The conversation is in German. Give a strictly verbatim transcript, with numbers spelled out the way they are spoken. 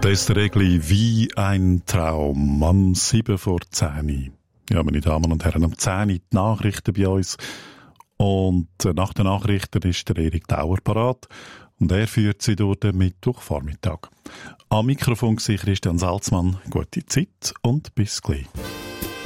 Das Regli wie ein Traum am sieben vor zehn. Ja, meine Damen und Herren, am zehn die Nachrichten bei uns. Und nach den Nachrichten ist der Erik Dauer parat. Und er führt sie durch den Mittwochvormittag. Am Mikrofon war Christian Salzmann. Gute Zeit und bis gleich.